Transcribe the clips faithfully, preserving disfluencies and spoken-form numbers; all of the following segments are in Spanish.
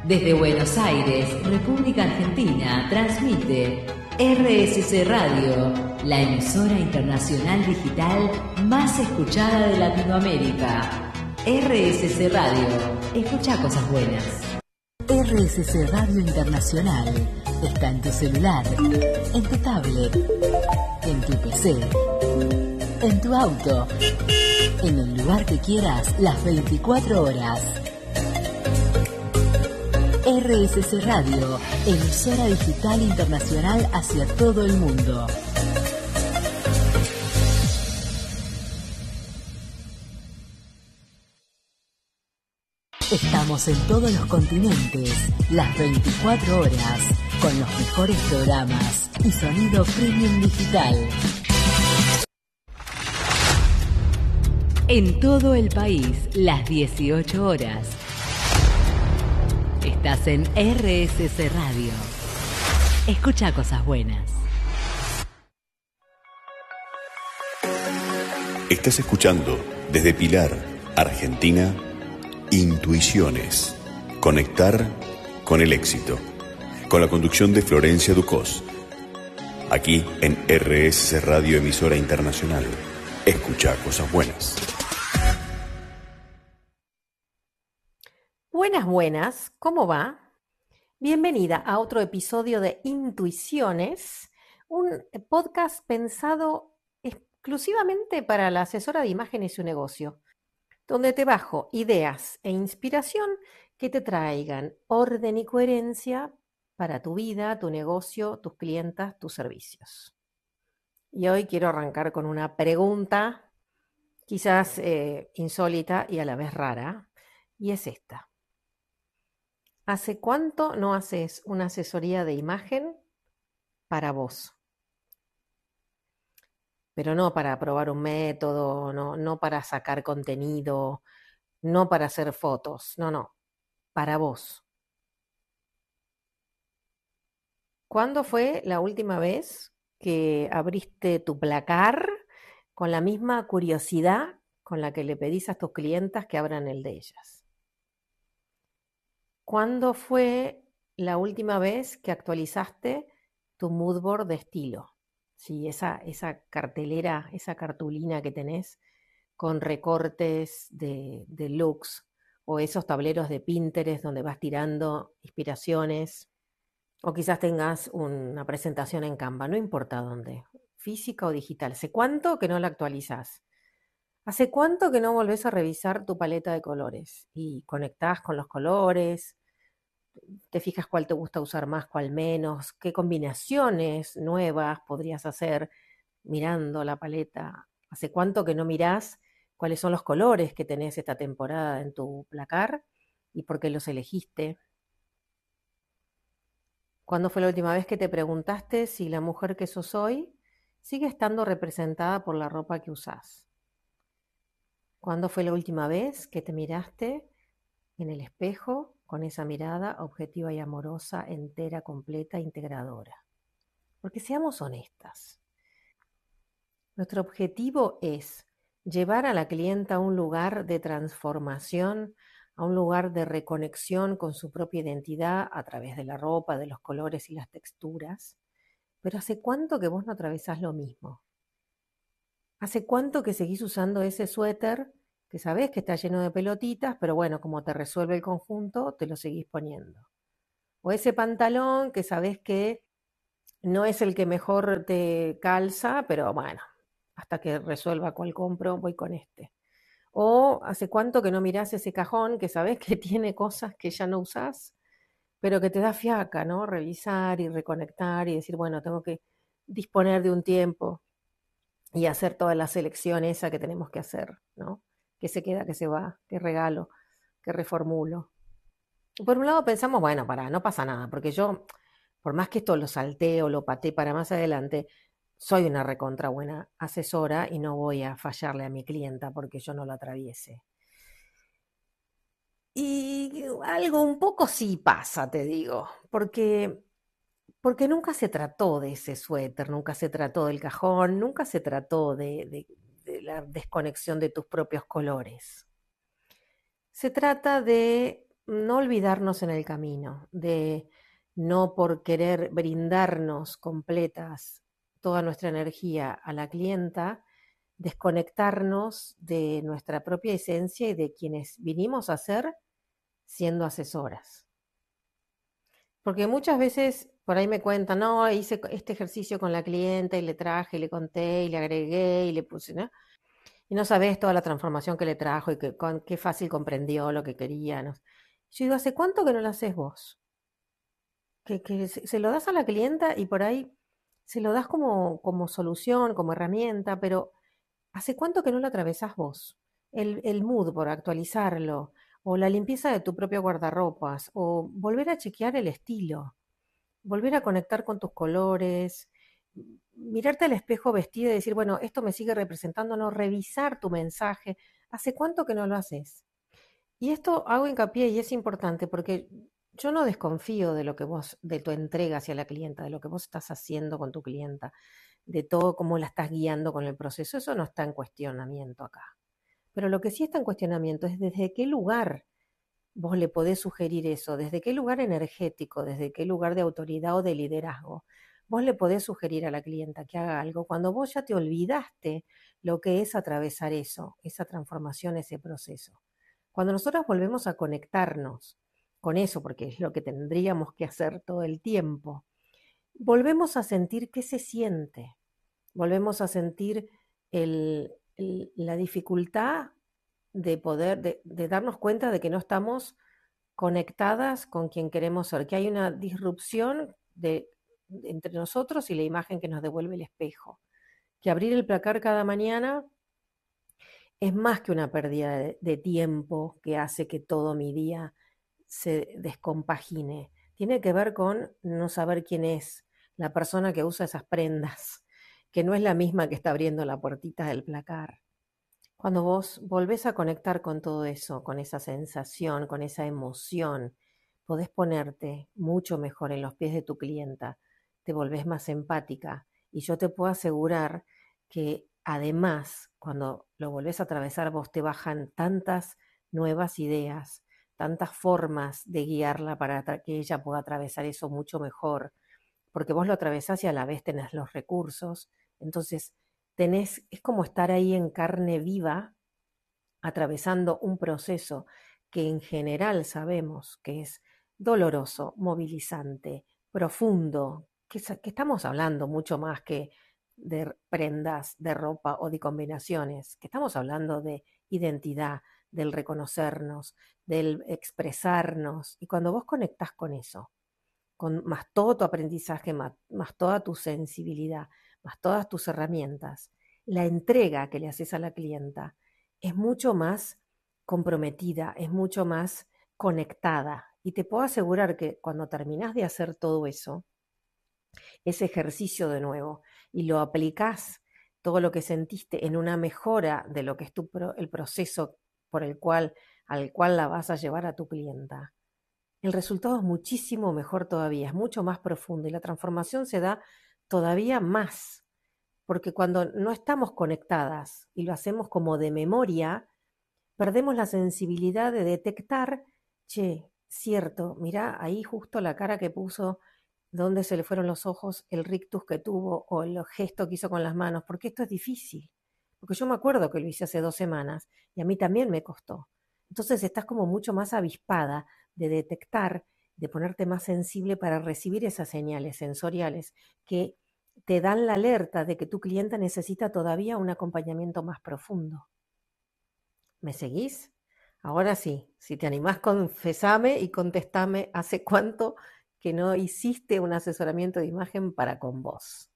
Desde Buenos Aires, República Argentina, transmite R S C Radio, la emisora internacional digital más escuchada de Latinoamérica. R S C Radio, escucha cosas buenas. R S C Radio Internacional está en tu celular, en tu tablet, en tu P C, en tu auto, en el lugar que quieras, las veinticuatro horas. R S C Radio, emisora digital internacional hacia todo el mundo. Estamos en todos los continentes, las veinticuatro horas, con los mejores programas y sonido premium digital. En todo el país, las dieciocho horas. Estás en R S C Radio. Escucha cosas buenas. Estás escuchando desde Pilar, Argentina, Intuiciones. Conectar con el éxito. Con la conducción de Florencia Ducós. Aquí en R S C Radio, emisora internacional. Escucha cosas buenas. Buenas, buenas, ¿cómo va? Bienvenida a otro episodio de Intuiciones, un podcast pensado exclusivamente para la asesora de imagen y su negocio, donde te bajo ideas e inspiración que te traigan orden y coherencia para tu vida, tu negocio, tus clientas, tus servicios. Y hoy quiero arrancar con una pregunta quizás eh, insólita y a la vez rara, y es esta. ¿Hace cuánto no haces una asesoría de imagen para vos? Pero no para probar un método, no, no para sacar contenido, no para hacer fotos, no, no, para vos. ¿Cuándo fue la última vez que abriste tu placar con la misma curiosidad con la que le pedís a tus clientas que abran el de ellas? ¿Cuándo fue la última vez que actualizaste tu mood board de estilo? Sí, esa, esa cartelera, esa cartulina que tenés con recortes de, de looks o esos tableros de Pinterest donde vas tirando inspiraciones, o quizás tengas una presentación en Canva, no importa dónde, física o digital. ¿Hace cuánto que no la actualizás? ¿Hace cuánto que no volvés a revisar tu paleta de colores y conectás con los colores? ¿Te fijas cuál te gusta usar más, cuál menos? ¿Qué combinaciones nuevas podrías hacer mirando la paleta? ¿Hace cuánto que no mirás cuáles son los colores que tenés esta temporada en tu placar y por qué los elegiste? ¿Cuándo fue la última vez que te preguntaste si la mujer que sos hoy sigue estando representada por la ropa que usás? ¿Cuándo fue la última vez que te miraste en el espejo con esa mirada objetiva y amorosa, entera, completa, integradora? Porque seamos honestas. Nuestro objetivo es llevar a la clienta a un lugar de transformación, a un lugar de reconexión con su propia identidad a través de la ropa, de los colores y las texturas. Pero ¿hace cuánto que vos no atravesás lo mismo? ¿Hace cuánto que seguís usando ese suéter que sabés que está lleno de pelotitas, pero bueno, como te resuelve el conjunto, te lo seguís poniendo? O ese pantalón que sabés que no es el que mejor te calza, pero bueno, hasta que resuelva cuál compro, voy con este. O ¿hace cuánto que no mirás ese cajón que sabés que tiene cosas que ya no usás, pero que te da fiaca, ¿no? Revisar y reconectar y decir, bueno, tengo que disponer de un tiempo y hacer toda la selección esa que tenemos que hacer, ¿no? Que se queda, que se va, que regalo, que reformulo. Por un lado pensamos, bueno, para, no pasa nada, porque yo, por más que esto lo salteo, lo pateé para más adelante, soy una recontra buena asesora y no voy a fallarle a mi clienta porque yo no lo atraviese. Y algo un poco sí pasa, te digo, porque, porque nunca se trató de ese suéter, nunca se trató del cajón, nunca se trató de, de, de la desconexión de tus propios colores. Se trata de no olvidarnos en el camino, de no por querer brindarnos completas toda nuestra energía a la clienta, desconectarnos de nuestra propia esencia y de quienes vinimos a ser siendo asesoras. Porque muchas veces por ahí me cuentan, no, hice este ejercicio con la clienta y le traje, y le conté, y le agregué, y le puse, ¿no? Y no sabés toda la transformación que le trajo y que, con, qué fácil comprendió lo que quería, ¿no? Yo digo, ¿hace cuánto que no lo haces vos? Que, que se, se lo das a la clienta y por ahí se lo das como, como solución, como herramienta, pero ¿hace cuánto que no lo atravesás vos? El, el mood por actualizarlo, o la limpieza de tu propio guardarropas, o volver a chequear el estilo, volver a conectar con tus colores, mirarte al espejo vestida y decir, bueno, esto me sigue representando, no, revisar tu mensaje. ¿Hace cuánto que no lo haces? Y esto hago hincapié y es importante porque yo no desconfío de lo que vos, de tu entrega hacia la clienta, de lo que vos estás haciendo con tu clienta, de todo cómo la estás guiando con el proceso. Eso no está en cuestionamiento acá. Pero lo que sí está en cuestionamiento es desde qué lugar vos le podés sugerir eso, desde qué lugar energético, desde qué lugar de autoridad o de liderazgo. Vos le podés sugerir a la clienta que haga algo cuando vos ya te olvidaste lo que es atravesar eso, esa transformación, ese proceso. Cuando nosotros volvemos a conectarnos con eso, porque es lo que tendríamos que hacer todo el tiempo, volvemos a sentir qué se siente, volvemos a sentir el, el, la dificultad de poder, de, de darnos cuenta de que no estamos conectadas con quien queremos ser, que hay una disrupción de, de, entre nosotros y la imagen que nos devuelve el espejo, que abrir el placar cada mañana es más que una pérdida de, de tiempo que hace que todo mi día se descompagine. Tiene que ver con no saber quién es la persona que usa esas prendas, que no es la misma que está abriendo la puertita del placar. Cuando vos volvés a conectar con todo eso, con esa sensación, con esa emoción, podés ponerte mucho mejor en los pies de tu clienta, te volvés más empática y yo te puedo asegurar que además, cuando lo volvés a atravesar, vos te bajan tantas nuevas ideas, tantas formas de guiarla para que ella pueda atravesar eso mucho mejor, porque vos lo atravesás y a la vez tenés los recursos. Entonces, tenés, es como estar ahí en carne viva, atravesando un proceso que en general sabemos que es doloroso, movilizante, profundo, que, que estamos hablando mucho más que de prendas, de ropa o de combinaciones, que estamos hablando de identidad, del reconocernos, del expresarnos. Y cuando vos conectás con eso, con más todo tu aprendizaje, más, más toda tu sensibilidad, más todas tus herramientas, la entrega que le haces a la clienta es mucho más comprometida, es mucho más conectada. Y te puedo asegurar que cuando terminás de hacer todo eso, ese ejercicio de nuevo, y lo aplicás todo lo que sentiste en una mejora de lo que es tu pro, el proceso por el cual, al cual la vas a llevar a tu clienta, el resultado es muchísimo mejor todavía, es mucho más profundo y la transformación se da todavía más, porque cuando no estamos conectadas y lo hacemos como de memoria, perdemos la sensibilidad de detectar, che, cierto, mirá ahí justo la cara que puso, dónde se le fueron los ojos, el rictus que tuvo o el gesto que hizo con las manos, porque esto es difícil, porque yo me acuerdo que lo hice hace dos semanas y a mí también me costó. Entonces estás como mucho más avispada de detectar, de ponerte más sensible para recibir esas señales sensoriales que te dan la alerta de que tu clienta necesita todavía un acompañamiento más profundo. ¿Me seguís? Ahora sí, si te animás, confesame y contestame hace cuánto que no hiciste un asesoramiento de imagen para con vos.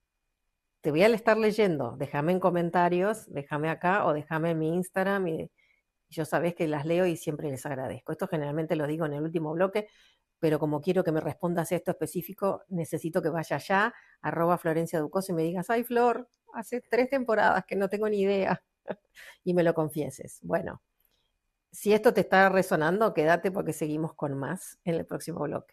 Te voy a estar leyendo, déjame en comentarios, déjame acá o déjame en mi Instagram y yo sabés que las leo y siempre les agradezco. Esto generalmente lo digo en el último bloque, pero como quiero que me respondas esto específico, necesito que vaya allá, arroba Florencia Ducos y me digas, ay Flor, hace tres temporadas que no tengo ni idea, y me lo confieses. Bueno, si esto te está resonando, quédate porque seguimos con más en el próximo bloque.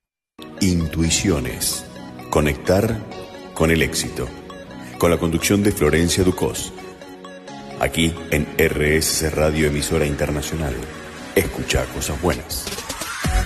Intuiciones. Conectar con el éxito. Con la conducción de Florencia Ducos. Aquí en R S C Radio Emisora Internacional. Escucha cosas buenas.